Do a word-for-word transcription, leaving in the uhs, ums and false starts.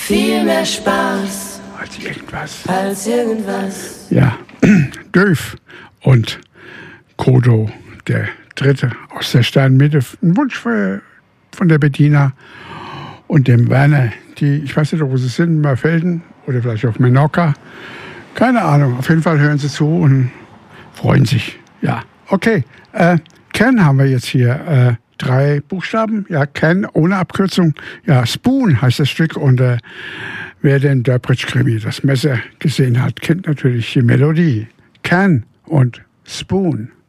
Viel mehr Spaß als irgendwas. Als irgendwas. Ja, Döf und Kodo, der Dritte aus der Sternmitte. Ein Wunsch für, von der Bettina und dem Werner, die, ich weiß nicht, wo sie sind, in Mörfelden oder vielleicht auf Menorca. Keine Ahnung, auf jeden Fall hören sie zu und freuen sich. Ja, okay. Äh, Ken haben wir jetzt hier. Äh, drei Buchstaben. Ja, Ken ohne Abkürzung. Ja, Spoon heißt das Stück. Und äh, wer den Durbridge-Krimi, das Messer, gesehen hat, kennt natürlich die Melodie. Ken und Spoon.